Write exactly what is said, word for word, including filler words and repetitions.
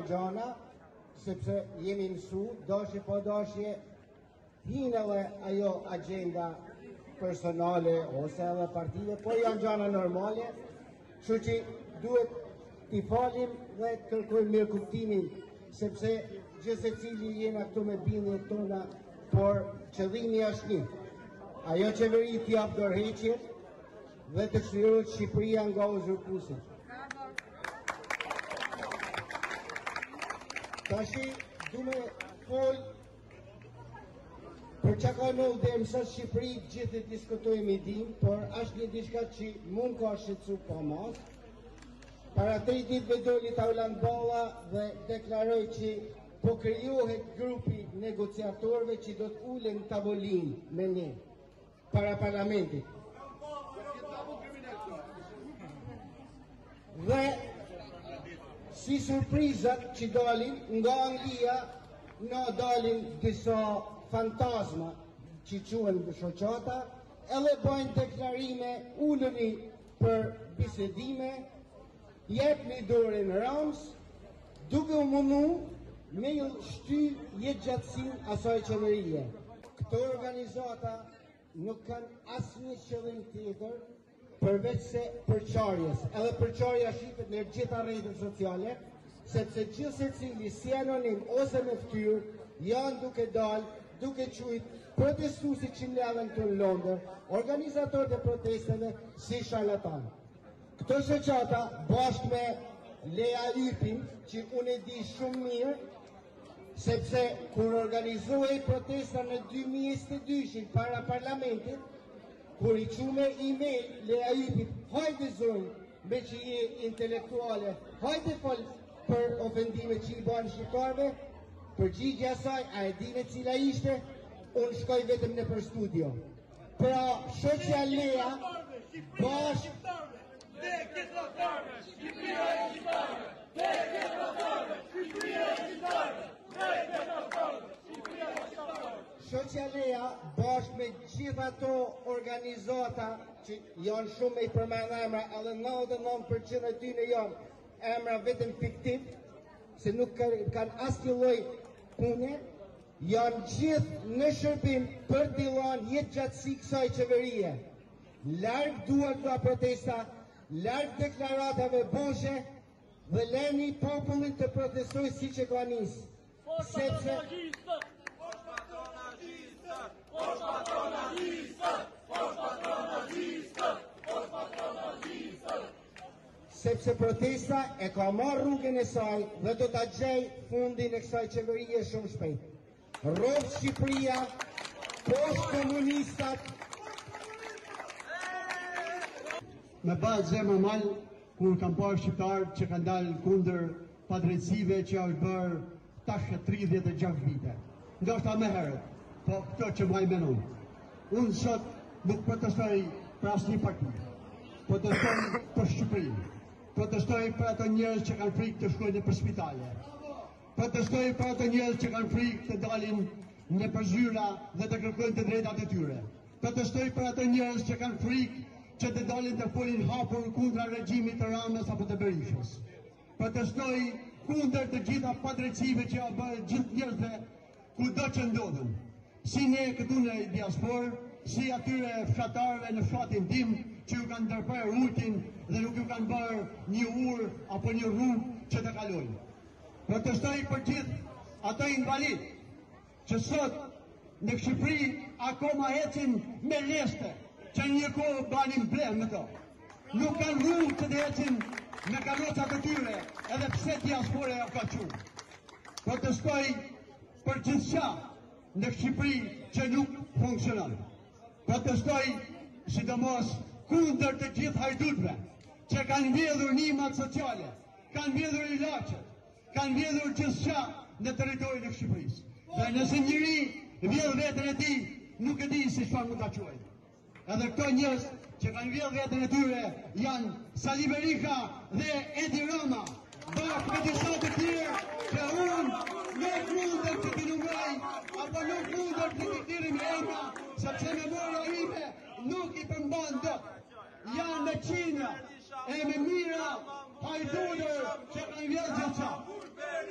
të gjana, sepse jemi mësu, doshje po doshje, hinë edhe ajo agenda personale ose edhe partive, po janë gjana normale, kështu që duhet t'i falim dhe kërkojmë mirë kuptimin, sepse gjithse cili jena këtu me bindjet tona, por qëllimi është një. Ajo qeveri t'jap dorëheqjet dhe të çlirohet Shqipëria nga uzurpuesit. Tashi du me fol për çka ka në udhëm sot Shqipëri, gjithë të diskutojmë i dim, por është një diçka që mund ka shqetësu pa mas. Para tre ditëve doli Taulan Balla dhe deklaroi që po krijohet grupi negociatorëve që do të ulen në tavolinë me ne para parlamentit. Dhe si surprizat që dalin nga Anglia, na dalin disa fantasma që quhen shoqata, edhe bojnë deklarime, uleni për bisedime, jepni dorën Rams, duke u mundu me shty jetë gjatësin asaj qeverie. Këto organizata nuk kanë asnjë qëllim tjetër përveç se përçarjes. Edhe përçarja shifet në gjitha rrjetet sociale, sepse gjithë secili si anonim ose me fytyrë janë duke dalë, duke qujt protestuesit që mbledhen këtu në Londër, organizatorët e protesteve si sharlatan. Këto shoqata bashkë me Lea Ypin, që unë e di shumë mirë, sepse kur organizohej protesta në dy mijë e njëzet e dy para parlamentit, kur i qume e-mail Lea Ypin, hajde zonë, me që je intelektuale, hajde fol për ofendime që i banë shqiptarve, përgjigja saj, a e dine cila ishte, unë shkoj vetëm në për studio. Pra, shoqja Lea, bashkë, Dhe këtë lotarve, Shqipëria e shqiptarve! Dhe këtë lotarve, Shqipëria e shqiptarve! Dhe këtë lotarve, Shqipëria e shqiptarve! Shoqja Lea, bashkë me gjitha ato organizata që janë shumë me i përmend emra, edhe nëntëdhjetë e nëntë përqind e tyre janë emra vetëm fiktiv, se nuk kanë asnjë lloj pune, janë gjithë në shërbim për t'i dhënë jetë gjatësi kësaj qeverie. Larg duart nga protesta, larg deklaratave boshe dhe leni popullin të protestoj si që ka nisë. Sepse sepse protesta e ka marrë rrugën e saj dhe do ta gjej fundin e kësaj qeverie shumë shpejt. Rrofë Shqipëria, poshtë komunistat. Me bazë zemë malë, kur kam parë shqiptarë që kanë dalë kundër padrejtësive që është bërë tashë tridhjetë e gjashtë vite. Ndoshta më herët, po këto që më menon. Unë sot nuk protestoj për asnjë parti. Protestoj për Shqipërinë. Protestoj për ato njerëz që kanë frikë të shkojnë për spitale. Protestoj për ato njerëz që kanë frikë të dalin në përzyra dhe të kërkojnë të drejtat e tyre. Protestoj për ato njerëz që kanë frikë që të dalin të folin hapur kundra regjimit të Ramës apo të Berishës. Protestoj kundër të gjitha padrejtësive që ja bërë gjithë njerëzve kudo që ndodhen. Si ne këtu në diasporë, si atyre fshatarëve në fshatin tim që ju kanë ndërprerë ujtin dhe nuk ju kanë bërë një urë apo një rrugë që të kalojnë. Protestoj për gjithë ato invalid që sot në Shqipëri akoma ecin me leste, që një kohë banin blenë me to. Nuk kanë rrugë që të ecin me karrocat të tyre, edhe pse diaspora ja ka qurë. Protestoj për gjithçka në Shqipëri që nuk funksionon. Protestoj sidomos kundër të gjithë hajdutëve që kanë mbledhur nimat sociale, kanë mbledhur ilaçet, kanë mbledhur gjithçka në territorin e Shqipërisë. Dhe nëse njëri vjedh veten e tij, nuk e di si çfarë mund ta quajë. Edhe këto njerëz që kanë vjedhur veten e tyre janë Sali Berisha dhe Edi Rama, bashkë me disa të tjerë